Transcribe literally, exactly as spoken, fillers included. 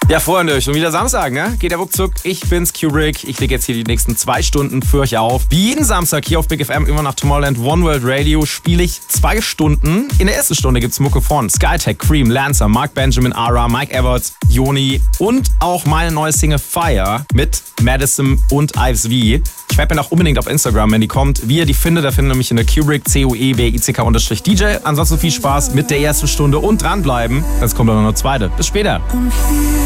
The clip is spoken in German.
Ja, Freunde, schon wieder Samstag, ne? Geht der ruckzuck. Ich bin's, Kubrick. Ich lege jetzt hier die nächsten zwei Stunden für euch auf. Wie jeden Samstag hier auf Big F M, immer nach Tomorrowland One World Radio, spiele ich zwei Stunden. In der ersten Stunde gibt's Mucke von Skytech, Cream, Lancer, Mark Benjamin, Ara, Mike Everts, Joni und auch meine neue Single Fire mit Madison und Ives V. Schreibt mir noch unbedingt auf Instagram, wenn die kommt. Wie ihr die findet, da findet ihr mich in der Kubrick, C U E B I C K D J. Ansonsten viel Spaß mit der ersten Stunde und dranbleiben. Jetzt kommt noch eine zweite. Bis später.